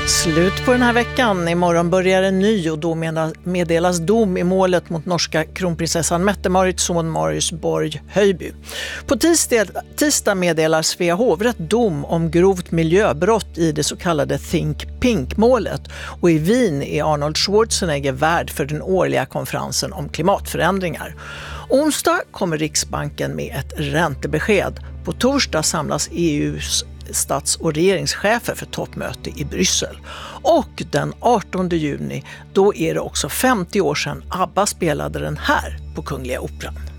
Slut på den här veckan. Imorgon börjar en ny och då meddelas dom i målet mot norska kronprinsessan Mette-Marits son Marius Borg Höjby. På tisdag meddelar Svea hovrätt dom om grovt miljöbrott i det så kallade Think Pink-målet. Och i Wien är Arnold Schwarzenegger värd för den årliga konferensen om klimatförändringar. Onsdag kommer Riksbanken med ett räntebesked. På torsdag samlas EU:s stats- och regeringschefer för toppmöte i Bryssel. Och den 18 juni, då är det också 50 år sedan ABBA spelade den här på Kungliga Operan.